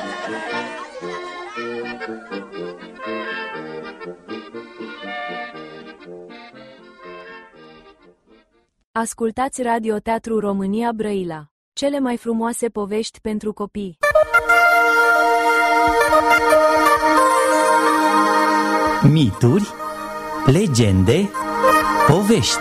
Ascultați Radio Teatru România Brăila. Cele mai frumoase povești pentru copii. Mituri, legende, povești.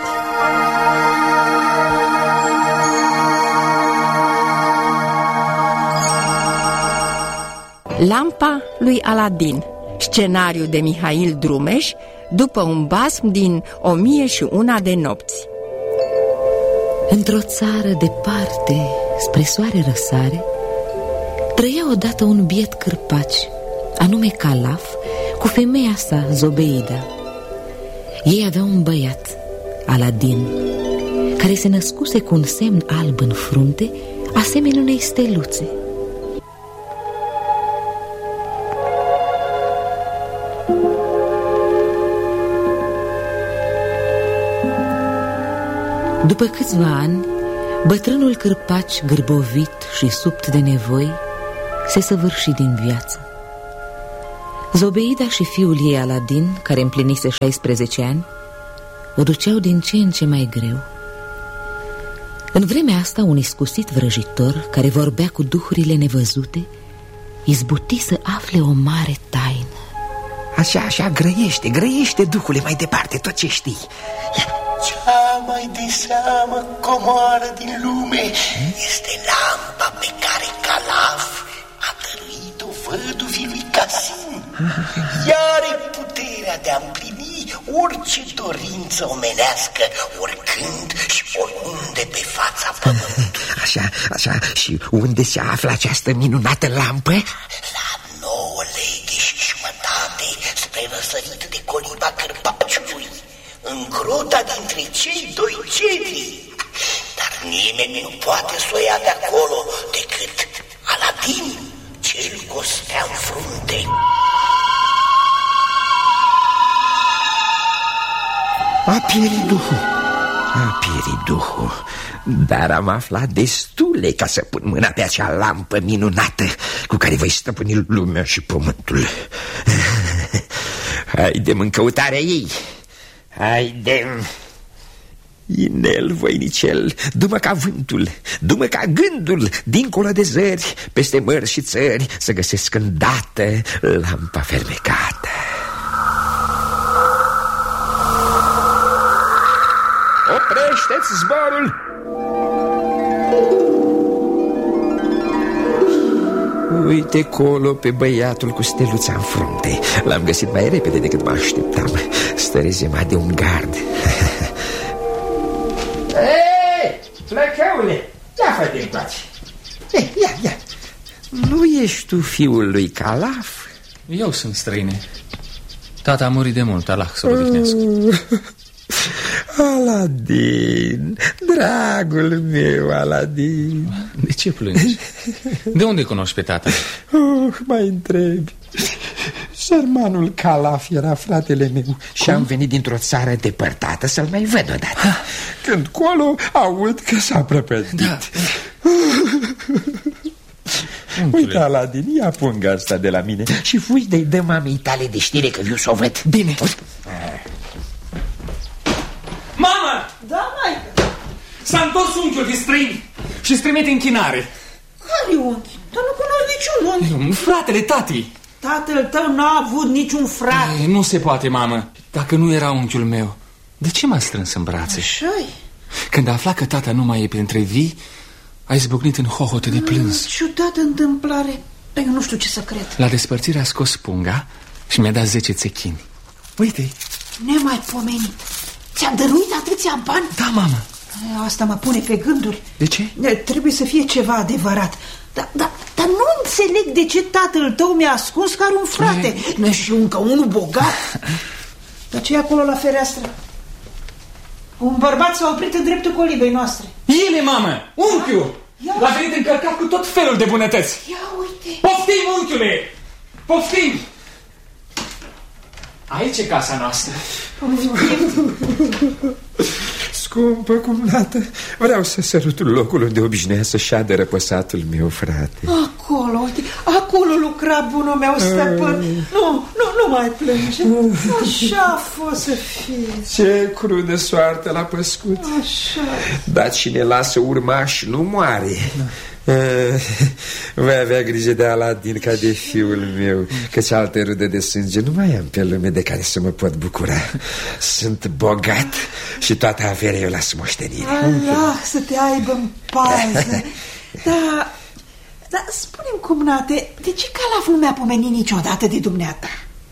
Lampa lui Aladin. Scenariu de Mihail Drumeș, după un basm din 1001 de nopți. Într-o țară departe, spre soare răsare, trăia odată un biet cârpaci, anume Calaf, cu femeia sa, Zobeida. Ei aveau un băiat, Aladin, care se născuse cu un semn alb în frunte, asemenea unei steluțe. După câțiva ani, bătrânul cârpaci, gârbovit și subt de nevoi, se săvârși din viață. Zobeida și fiul ei Aladin, care împlinise 16 ani, o duceau din ce în ce mai greu. În vremea asta, un iscusit vrăjitor, care vorbea cu duhurile nevăzute, izbuti să afle o mare taină. Așa, grăiește, duhule, mai departe tot ce știi. Cea mai de seamă comoară din lume este lampa pe care Calaf a dăruit-o văduvii lui Casim. Ea are puterea de a împlini orice dorință omenească, oricând și oriunde pe fața pământului. Așa, și unde se află această minunată lampă? La 9 leghe și jumătate spre răsărit de coliba Cârpaciului, în grota dintre cei doi cedri. Dar nimeni nu poate să o ia de acolo decât Aladin, cel cu o stea în frunte. A pierit duhul, dar am aflat destule ca să pun mâna pe acea lampă minunată cu care voi stăpâni lumea și pământul. Haidem în căutarea ei. Haidem, inel, voinicel, du-mă ca vântul, du-mă ca gândul, dincolo de zări, peste mări și țări, să găsesc îndată lampa fermecată. Oprește-ți zborul! Uite colo pe băiatul cu steluța în frunte. L-am găsit mai repede decât mă așteptam. Stă rezemat de un gard. Hei, flăcăule, ia fă-te încoace. Ia. Nu ești tu fiul lui Calaf? Eu sunt, străine. Tata a murit de mult, Allah să-l odihnească. Aladin, dragul meu Aladin. De ce plângi? De unde cunoști pe tata? Mai întrebi. Sărmanul Calaf era fratele meu. Și am venit dintr-o țară depărtată să-l mai văd odată. Când colo aud că s-a prăpădit. Da. Uite, Aladin, ia punga asta de la mine și fugi de-i dă mamei tale de știre că viu s-o văd. Bine. Mama! Da, maică. S-a întors unchiul de străini și trimite închinare. Care unchi? Dar nu cunosc niciun unchi. Fratele tatii. Tatăl tău n-a avut niciun frate. Nu se poate, mamă. Dacă nu era unchiul meu, de ce m-a strâns în brațe? Așa-i. Când a aflat că tata nu mai e printre vii, a izbucnit în hohote de plâns. Ciudată întâmplare. Eu nu știu ce să cred. La despărțire a scos punga și mi-a dat 10 țechini. Uite-i. Nemaipomenit. Ți-a dăruit atâția bani? Da, mamă. Asta mă pune pe gânduri. De ce? Trebuie să fie ceva adevărat. Dar nu înțeleg de ce tatăl tău mi-a ascuns că are un frate. Și încă unul bogat. Dar ce e acolo la fereastră? Un bărbat s-a oprit în dreptul colibei noastre. Ele, mamă! Unchiul! L-a venit încărcat cu tot felul de bunătăți. Ia uite! Poftim, unchiule! Poftim! Aici e casa noastră. Scumpă cumnată, vreau să sărut locul unde obișnuia să șadă răpăsatul meu frate. Acolo, uite, acolo mult lucra, bunul meu stăpân. Nu mai plânge. Așa a fost să fie. Ce crudă soartă l-a păscut. Așa. Dar cine lasă urmași nu moare. Voi avea grijă de Aladin ca de fiul meu, căci alte rude de sânge nu mai am pe lume de care să mă pot bucura. Sunt bogat și toată averea eu las moștenire. Allah să te aibă în pază. Dar spune-mi, cumnate, de ce Calaf nu mi-a pomenit niciodată de dumneata?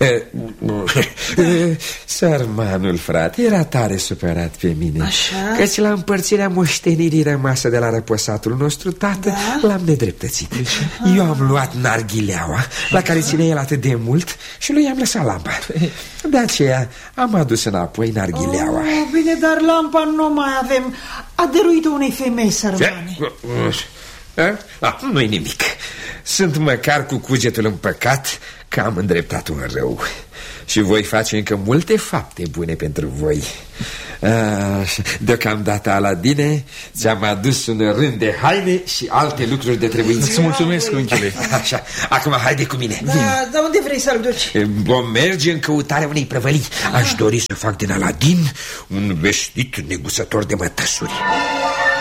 Sărmanul frate era tare supărat pe mine. Așa? Căci la împărțirea moștenirii rămasă de la răposatul nostru tată l-am nedreptățit. Eu am luat narghileaua la care ținea el atât de mult și lui i-am lăsat lampa. De aceea am adus înapoi narghileaua. Bine, dar lampa nu mai avem. A dăruit-o unei femei sărmane. Nu-i nimic. Sunt măcar cu cugetul împăcat că am îndreptat un rău. Și voi face încă multe fapte bune pentru voi. Deocamdată, Aladine, ți-am adus un rând de haine și alte lucruri de trebuință. Îți mulțumesc, unchiule. Așa, acum haide cu mine. Dar unde vrei să-l duci? Vom merge în căutarea unei prăvălii. Aș dori să fac din Aladin un vestit negusător de mătăsuri.